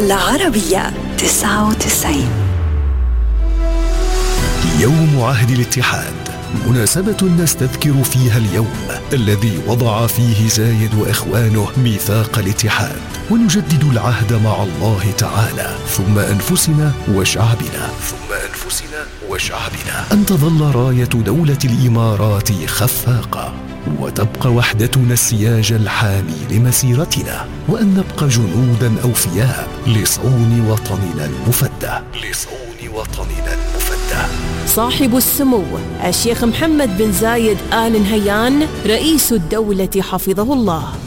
العربية 99. يوم عهد الاتحاد، مناسبة نستذكر فيها اليوم الذي وضع فيه زايد وإخوانه ميثاق الاتحاد، ونجدد العهد مع الله تعالى ثم أنفسنا وشعبنا أن تظل راية دولة الإمارات خفاقة، وتبقى وحدتنا السياج الحامي لمسيرتنا، وأن نبقى جنودا أوفياء لصون وطننا المفدى. صاحب السمو الشيخ محمد بن زايد آل نهيان رئيس الدولة حفظه الله.